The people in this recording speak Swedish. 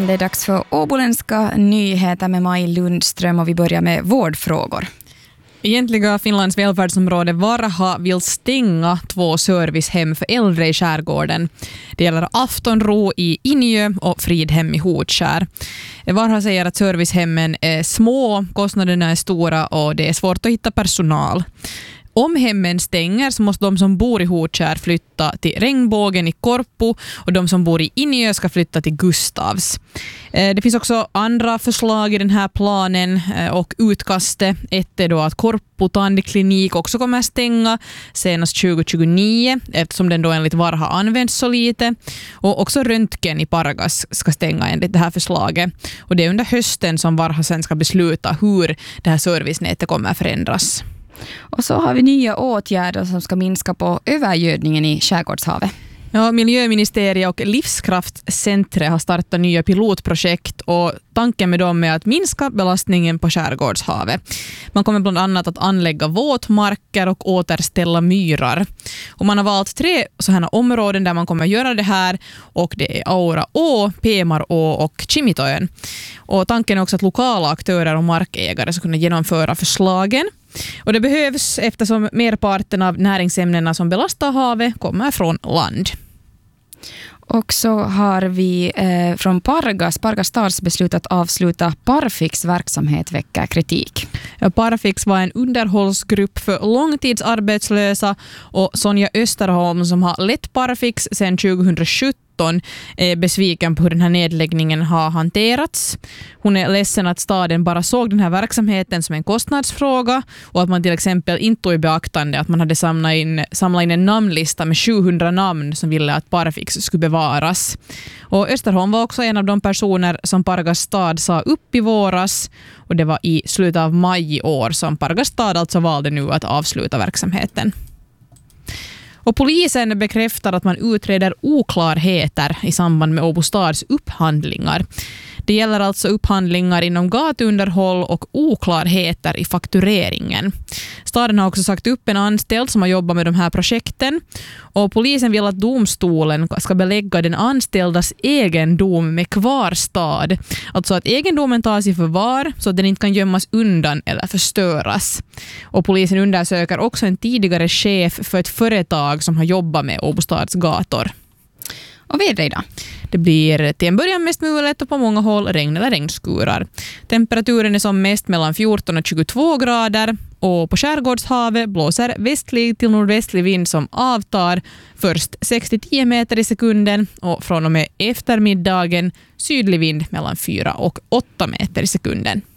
Det är dags för åboländska nyheter med Maj Lundström och vi börjar med vårdfrågor. Egentliga Finlands välfärdsområde Varha vill stänga 2 servicehem för äldre i skärgården. Det gäller Aftonro i Injö och Fridhem i Hotskär. Varha säger att servicehemmen är små, kostnaderna är stora och det är svårt att hitta personal. Om hemmen stänger så måste de som bor i Hotskär flytta till Regnbågen i Korpo och de som bor i Injö ska flytta till Gustavs. Det finns också andra förslag i den här planen och utkastet. Ett är då att Korpo tandklinik också kommer stänga senast 2029 eftersom den då enligt Varha används så lite. Och också röntgen i Pargas ska stänga enligt det här förslaget. Och det är under hösten som Varha sen ska besluta hur det här servicenätet kommer förändras. Och så har vi nya åtgärder som ska minska på övergödningen i skärgårdshavet. Ja, Miljöministeriet och Livskraftcentret har startat nya pilotprojekt och tanken med dem är att minska belastningen på skärgårdshavet. Man kommer bland annat att anlägga våtmarker och återställa myrar. Och man har valt 3 sådana områden där man kommer göra det här och det är Auraå, Pemarå och Kimitoön. Och tanken är också att lokala aktörer och markägare ska kunna genomföra förslagen. Och det behövs eftersom merparten av näringsämnena som belastar havet kommer från land. Och så har vi från Pargas stads beslutat att avsluta Parfix verksamhet väcker kritik. Parfix var en underhållsgrupp för långtidsarbetslösa och Sonja Österholm som har lett Parfix sedan 2017 är besviken på hur den här nedläggningen har hanterats. Hon är ledsen att staden bara såg den här verksamheten som en kostnadsfråga och att man till exempel inte tog i beaktande att man hade samlat in en namnlista med 700 namn som ville att Parfix skulle bevaras. Och Österholm var också en av de personer som Pargas stad sa upp i våras och det var i slutet av maj i år som Pargas stad alltså valde nu att avsluta verksamheten. Och polisen bekräftar att man utreder oklarheter i samband med Åbo stads upphandlingar. Det gäller alltså upphandlingar inom gatuunderhåll och oklarheter i faktureringen. Staden har också sagt upp en anställd som har jobbat med de här projekten och polisen vill att domstolen ska belägga den anställdas egendom med kvarstad. Alltså att egendomen tas i förvar så att den inte kan gömmas undan eller förstöras. Och polisen undersöker också en tidigare chef för ett företag som har jobbat med Åbo stads gator. Och vädret idag? Det blir till en början mest mulet och på många håll regn eller regnskurar. Temperaturen är som mest mellan 14 och 22 grader och på skärgårdshavet blåser västlig till nordvästlig vind som avtar först 6-10 meter i sekunden och från och med eftermiddagen sydlig vind mellan 4 och 8 meter i sekunden.